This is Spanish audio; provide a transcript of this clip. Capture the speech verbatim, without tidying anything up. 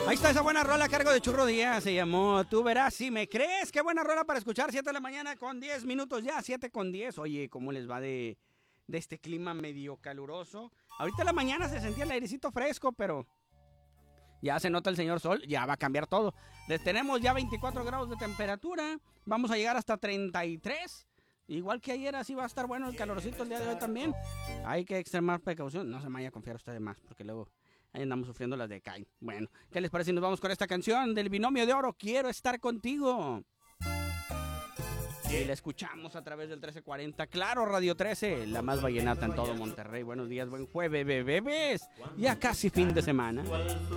Ahí está esa buena rola a cargo de Churro Díaz. Se llamó Tú verás si me crees. Qué buena rola para escuchar. siete de la mañana con diez minutos ya. siete con diez. Oye, ¿cómo les va de, de este clima medio caluroso? Ahorita en la mañana se sentía el airecito fresco, pero ya se nota el señor sol. Ya va a cambiar todo. Les tenemos ya veinticuatro grados de temperatura. Vamos a llegar hasta treinta y tres. Igual que ayer, así va a estar bueno el calorcito el día de hoy también. Hay que extremar precaución. No se me vaya a confiar usted de más, porque luego ahí andamos sufriendo las de Cain. Bueno, ¿qué les parece si nos vamos con esta canción del Binomio de Oro? Quiero estar contigo. Y la escuchamos a través del trece cuarenta. Claro, Radio trece, la más vallenata en todo Monterrey. Buenos días, buen jueves, bebés. Ya casi fin de semana.